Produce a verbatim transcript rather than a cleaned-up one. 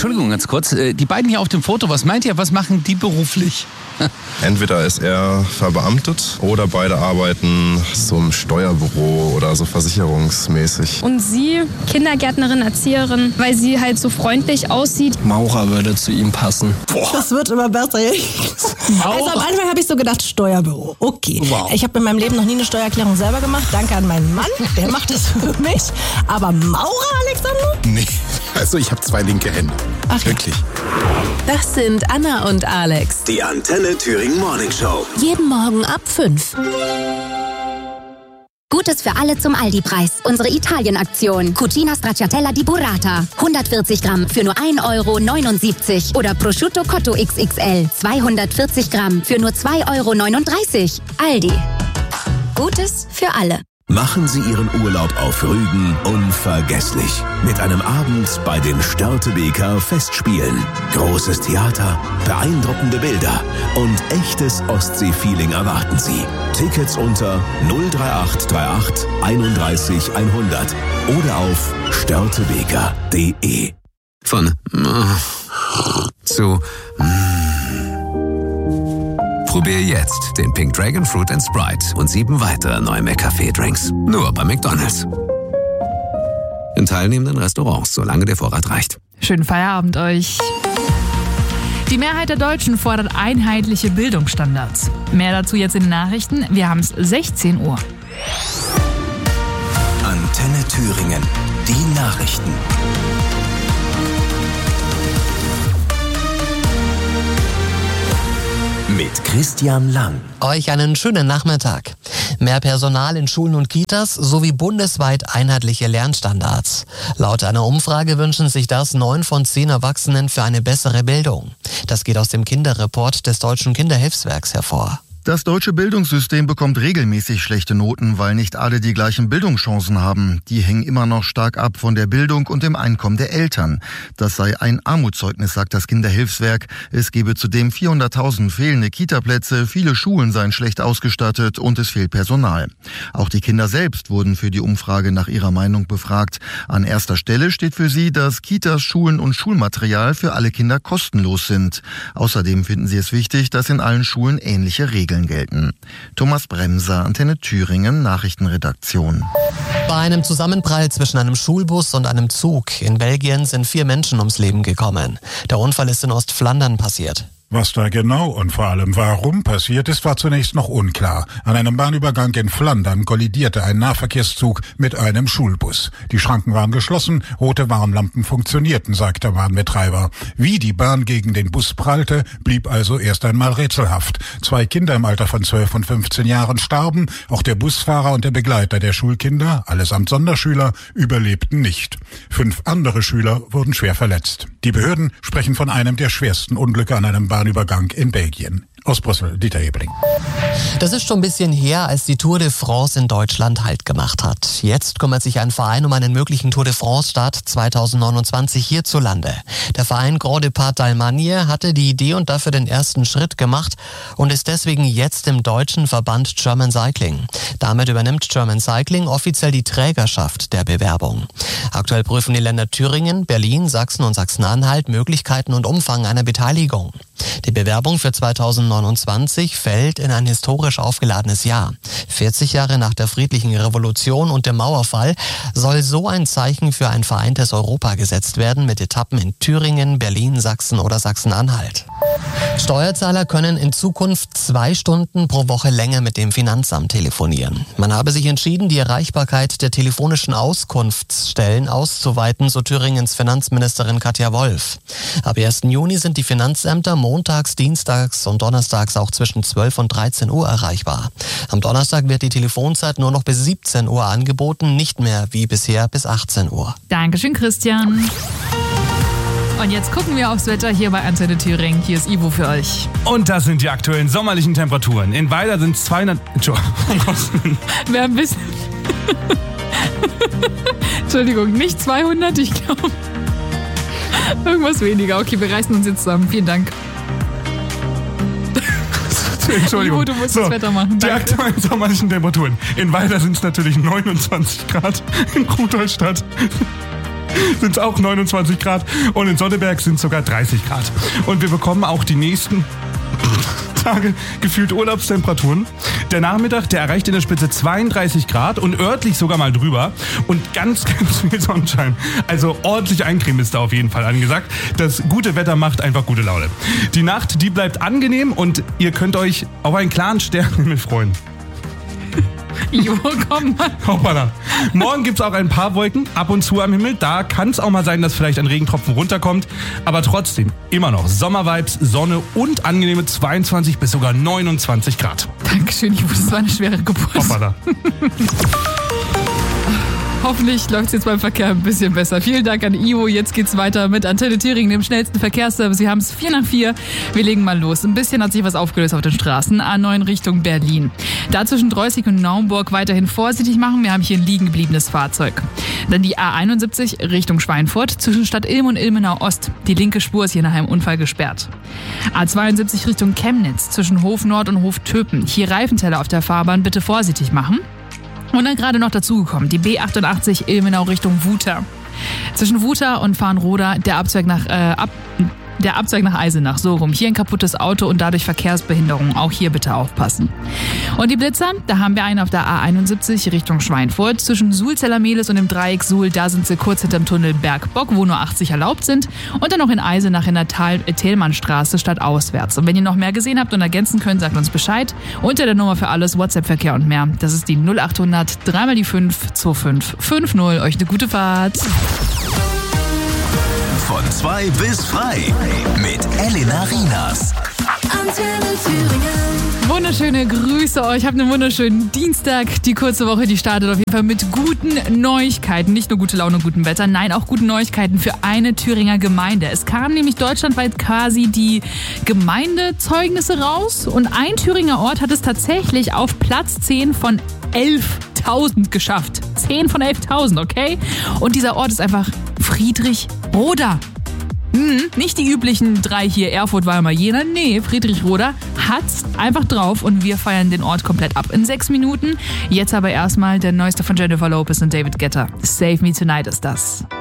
Entschuldigung, ganz kurz. Die beiden hier auf dem Foto, was meint ihr, was machen die beruflich? Entweder ist er verbeamtet oder beide arbeiten so im Steuerbüro oder so versicherungsmäßig. Und sie, Kindergärtnerin, Erzieherin, weil sie halt so freundlich aussieht. Maurer würde zu ihm passen. Boah. Das wird immer besser. Also am Anfang habe ich so gedacht, Steuerbüro. Okay. Wow. Ich habe in meinem Leben noch nie eine Steuererklärung selber gemacht. Danke an meinen Mann, der macht das für mich. Aber Maurer, Alexander? Nee, also ich habe zwei linke Hände. Ach, wirklich. Das sind Anna und Alex. Die Antenne Thüringen Morning Show. Jeden Morgen ab fünf. Gutes für alle zum Aldi-Preis. Unsere Italien-Aktion. Cucina Stracciatella di Burrata. hundertvierzig Gramm für nur ein Euro neunundsiebzig. Oder Prosciutto Cotto X X L. zweihundertvierzig Gramm für nur zwei Euro neununddreißig. Aldi. Gutes für alle. Machen Sie Ihren Urlaub auf Rügen unvergesslich. Mit einem Abend bei den Störtebeker Festspielen. Großes Theater, beeindruckende Bilder und echtes Ostsee-Feeling erwarten Sie. Tickets unter null drei acht drei acht einunddreißig hundert oder auf störtebeker punkt de. Von zu Probier jetzt den Pink Dragon Fruit and Sprite und sieben weitere neue McCafé-Drinks. Nur bei McDonald's. In teilnehmenden Restaurants, solange der Vorrat reicht. Schönen Feierabend euch. Die Mehrheit der Deutschen fordert einheitliche Bildungsstandards. Mehr dazu jetzt in den Nachrichten. Wir haben es sechzehn Uhr. Antenne Thüringen. Die Nachrichten. Mit Christian Lang. Euch einen schönen Nachmittag. Mehr Personal in Schulen und Kitas sowie bundesweit einheitliche Lernstandards. Laut einer Umfrage wünschen sich das neun von zehn Erwachsenen für eine bessere Bildung. Das geht aus dem Kinderreport des Deutschen Kinderhilfswerks hervor. Das deutsche Bildungssystem bekommt regelmäßig schlechte Noten, weil nicht alle die gleichen Bildungschancen haben. Die hängen immer noch stark ab von der Bildung und dem Einkommen der Eltern. Das sei ein Armutszeugnis, sagt das Kinderhilfswerk. Es gebe zudem vierhunderttausend fehlende Kitaplätze, viele Schulen seien schlecht ausgestattet und es fehlt Personal. Auch die Kinder selbst wurden für die Umfrage nach ihrer Meinung befragt. An erster Stelle steht für sie, dass Kitas, Schulen und Schulmaterial für alle Kinder kostenlos sind. Außerdem finden sie es wichtig, dass in allen Schulen ähnliche Regeln gelten. Thomas Bremser, Antenne Thüringen, Nachrichtenredaktion. Bei einem Zusammenprall zwischen einem Schulbus und einem Zug in Belgien sind vier Menschen ums Leben gekommen. Der Unfall ist in Ostflandern passiert. Was da genau und vor allem warum passiert ist, war zunächst noch unklar. An einem Bahnübergang in Flandern kollidierte ein Nahverkehrszug mit einem Schulbus. Die Schranken waren geschlossen, rote Warnlampen funktionierten, sagt der Bahnbetreiber. Wie die Bahn gegen den Bus prallte, blieb also erst einmal rätselhaft. Zwei Kinder im Alter von zwölf und fünfzehn Jahren starben, auch der Busfahrer und der Begleiter der Schulkinder, allesamt Sonderschüler, überlebten nicht. Fünf andere Schüler wurden schwer verletzt. Die Behörden sprechen von einem der schwersten Unglücke an einem Bahnübergang in Belgien. Aus Brüssel, Dieter Hebling. Das ist schon ein bisschen her, als die Tour de France in Deutschland Halt gemacht hat. Jetzt kümmert sich ein Verein um einen möglichen Tour de France-Start zweitausendneunundzwanzig hierzulande. Der Verein Grand Départ d'Allemagne hatte die Idee und dafür den ersten Schritt gemacht und ist deswegen jetzt im deutschen Verband German Cycling. Damit übernimmt German Cycling offiziell die Trägerschaft der Bewerbung. Aktuell prüfen die Länder Thüringen, Berlin, Sachsen und Sachsen-Anhalt Möglichkeiten und Umfang einer Beteiligung. Die Bewerbung für zweitausendneunundzwanzig fällt in ein historisch aufgeladenes Jahr. vierzig Jahre nach der friedlichen Revolution und dem Mauerfall soll so ein Zeichen für ein vereintes Europa gesetzt werden mit Etappen in Thüringen, Berlin, Sachsen oder Sachsen-Anhalt. Steuerzahler können in Zukunft zwei Stunden pro Woche länger mit dem Finanzamt telefonieren. Man habe sich entschieden, die Erreichbarkeit der telefonischen Auskunftsstellen auszuweiten, so Thüringens Finanzministerin Katja Wolf. Ab ersten Juni sind die Finanzämter montags, dienstags und donnerstags auch zwischen zwölf und dreizehn Uhr erreichbar. Am Donnerstag wird die Telefonzeit nur noch bis siebzehn Uhr angeboten, nicht mehr wie bisher bis achtzehn Uhr. Dankeschön, Christian. Und jetzt gucken wir aufs Wetter hier bei Antenne Thüringen. Hier ist Ivo für euch. Und das sind die aktuellen sommerlichen Temperaturen. In Weiler sind es zweihundert... Entschuldigung. Wer ein bisschen... Entschuldigung, nicht zweihundert, ich glaube... Irgendwas weniger. Okay, wir reißen uns jetzt zusammen. Vielen Dank. Entschuldigung. Ivo, du musst so, das Wetter machen. Die Danke. aktuellen sommerlichen Temperaturen. In Weiler sind es natürlich neunundzwanzig Grad. In Rudolstadt sind es auch neunundzwanzig Grad und in Sonneberg sind es sogar dreißig Grad. Und wir bekommen auch die nächsten Tage gefühlt Urlaubstemperaturen. Der Nachmittag, der erreicht in der Spitze zweiunddreißig Grad und örtlich sogar mal drüber und ganz, ganz viel Sonnenschein. Also ordentlich Eincremen ist da auf jeden Fall angesagt. Das gute Wetter macht einfach gute Laune. Die Nacht, die bleibt angenehm und ihr könnt euch auf einen klaren Sternenhimmel freuen. Jo, komm mal. Hoppala. Morgen gibt es auch ein paar Wolken ab und zu am Himmel. Da kann es auch mal sein, dass vielleicht ein Regentropfen runterkommt. Aber trotzdem immer noch Sommervibes, Sonne und angenehme zweiundzwanzig bis sogar neunundzwanzig Grad. Dankeschön, Jo, das war eine schwere Geburt. Hoppala. Hoffentlich läuft es jetzt beim Verkehr ein bisschen besser. Vielen Dank an Ivo. Jetzt geht's weiter mit Antenne Thüringen, dem schnellsten Verkehrsservice. Sie haben es vier nach vier. Wir legen mal los. Ein bisschen hat sich was aufgelöst auf den Straßen. A neun Richtung Berlin. Da zwischen Droßig und Naumburg weiterhin vorsichtig machen. Wir haben hier ein liegen gebliebenes Fahrzeug. Dann die A einundsiebzig Richtung Schweinfurt zwischen Stadt Ilm und Ilmenau Ost. Die linke Spur ist hier nach einem Unfall gesperrt. A zweiundsiebzig Richtung Chemnitz zwischen Hof Nord und Hof Töpen. Hier Reifenteller auf der Fahrbahn. Bitte vorsichtig machen. Und dann gerade noch dazugekommen, die B achtundachtzig Ilmenau Richtung Wuter. Zwischen Wuter und Farnroda der Abzweig nach, äh, ab, der Abzweig nach Eisenach, so rum. Hier ein kaputtes Auto und dadurch Verkehrsbehinderung. Auch hier bitte aufpassen. Und die Blitzer, da haben wir einen auf der A einundsiebzig Richtung Schweinfurt. Zwischen Sulzeller-Mehlis und dem Dreieck Suhl, da sind sie kurz hinterm Tunnel Bergbock, wo nur achtzig erlaubt sind. Und dann noch in Eisenach in der Thälmannstraße stadtauswärts. Und wenn ihr noch mehr gesehen habt und ergänzen könnt, sagt uns Bescheid. Unter der Nummer für alles, WhatsApp-Verkehr und mehr. Das ist die null achthundert drei mal die fünf zwei fünf fünf null. Euch eine gute Fahrt. Von zwei bis frei mit Elena Rienas. Antenne Thüringen. Wunderschöne Grüße euch. Habt einen wunderschönen Dienstag. Die kurze Woche, die startet auf jeden Fall mit guten Neuigkeiten. Nicht nur gute Laune und gutem Wetter, nein, auch gute Neuigkeiten für eine Thüringer Gemeinde. Es kamen nämlich deutschlandweit quasi die Gemeindezeugnisse raus und ein Thüringer Ort hat es tatsächlich auf Platz zehn von elftausend geschafft. zehn von elftausend, okay? Und dieser Ort ist einfach Friedrichroda. Hm, nicht die üblichen drei hier, Erfurt, Weimar, Jena. Nee, Friedrichroda hat's einfach drauf und wir feiern den Ort komplett ab in sechs Minuten. Jetzt aber erstmal der neueste von Jennifer Lopez und David Guetta. Save Me Tonight ist das.